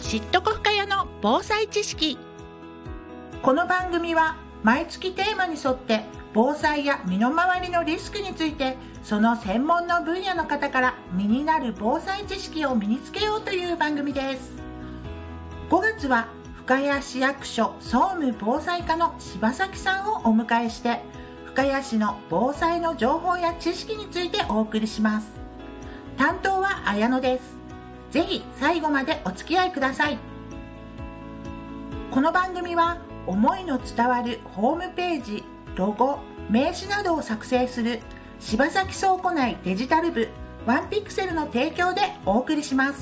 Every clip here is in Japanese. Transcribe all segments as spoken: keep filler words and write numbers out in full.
知っとこ深谷の防災知識。 この番組は毎月テーマに沿って防災や身の回りのリスクについて、その専門の分野の方から身になる防災知識を身につけようという番組です。ごがつは深谷市役所総務防災課の柴崎さんをお迎えして、深谷市の防災の情報や知識についてお送りします。担当は綾乃です。ぜひ最後までお付き合いください。この番組は思いの伝わるホームページ、ロゴ、名刺などを作成する柴崎倉庫内デジタル部ワンピクセルの提供でお送りします。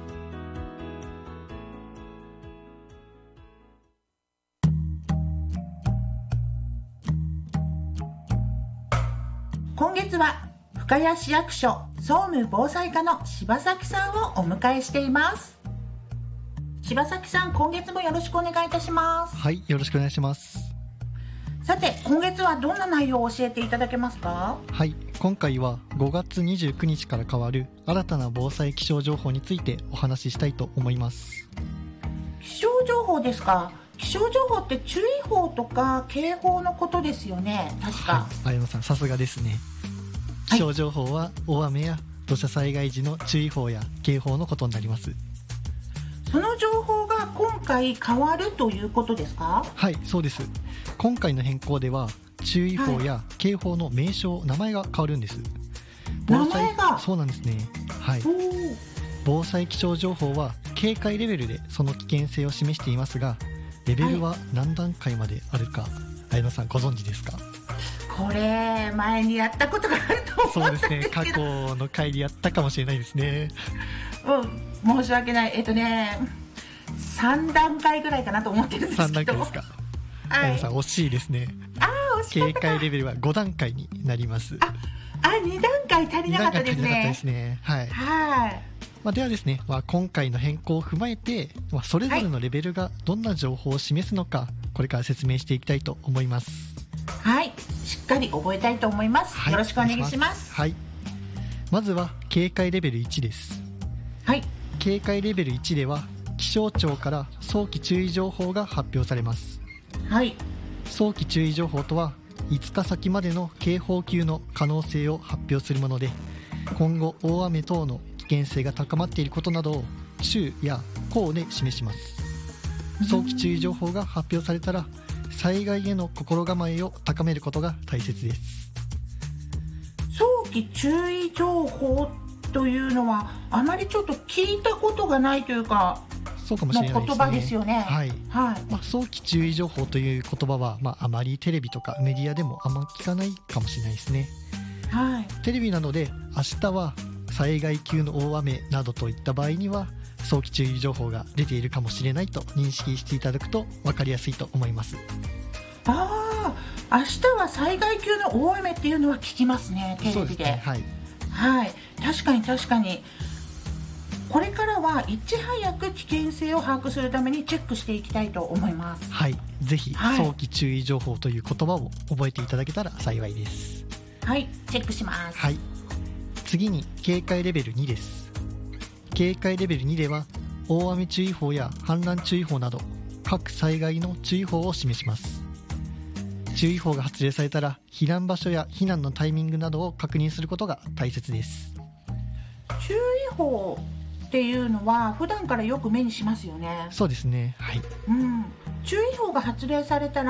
今月は深谷市役所総務防災課の柴崎さんをお迎えしています。柴崎さん、今月もよろしくお願いいたします。 はい、よろしくお願いします。 さて、今月はどんな内容を教えていただけますか？ はい、今回はごがつにじゅうくにちから変わる新たな防災気象情報についてお話ししたいと思います。 気象情報ですか？気象情報って注意報とか警報のことですよね、確か。 はい、綾乃さん、さすがですね。気象情報は大雨や土砂災害時の注意報や警報のことになります。 その情報が今回変わるということですか？ はい、そうです。今回の変更では注意報や警報の名称、はい、名前が変わるんです。 名前が？ そうなんですね。はい。防災気象情報は警戒レベルでその危険性を示していますが、レベルは何段階まであるか、はい、綾乃さんご存知ですか？ これ前にやったことがあると思うんですけど。 そうですね、過去の回でやったかもしれないですね。 うん、申し訳ない。えっとねさんだんかいぐらいかなと思ってるんですけど。 さんだんかいですか？ はい、 綾乃さん惜しいですね。 あー、惜しかった。 警戒レベルはごだんかいになります。 ああ、にだんかい足りなかったですね。 にだんかい足りなかったですね。はい、 はい。 まあ、ではですね、まあ、今回の変更を踏まえて、まあ、それぞれのレベルがどんな情報を示すのか、これから説明していきたいと思います。 はい、しっかり覚えたいと思います。はい、よろしくお願いします。 はい、まずは警戒レベルいちです。 はい、 警戒レベルいちでは気象庁から早期注意情報が発表されます。 はい、 早期注意情報とはいつか先までの警報級の可能性を発表するもので、今後大雨等の危険性が高まっていることなどを中や高で示します。早期注意情報が発表されたら災害への心構えを高めることが大切です。 早期注意情報というのはあまりちょっと聞いたことがないというか、 そうかもしれないですね。 言葉ですよね。 はい、 はい。 まあ、早期注意情報という言葉は、まあ、あまりテレビとかメディアでもあんま聞かないかもしれないですね。 はい、 テレビなどで明日は災害級の大雨などといった場合には早期注意情報が出ているかもしれないと認識していただくと分かりやすいと思います。 ああ、明日は災害級の大雨っていうのは聞きますね、テレビで。 そうですね、はい、 はい、確かに確かに。これからはいち早く危険性を把握するためにチェックしていきたいと思います。 はい、ぜひ、 はい、 早期注意情報という言葉を覚えていただけたら幸いです。 はい、チェックします。 はい、次に警戒レベルにです。警戒レベルにでは大雨注意報や氾濫注意報など各災害の注意報を示します。注意報が発令されたら避難場所や避難のタイミングなどを確認することが大切です。 注意報っていうのは普段からよく目にしますよね。 そうですね、はい、 うん、注意報が発令されたら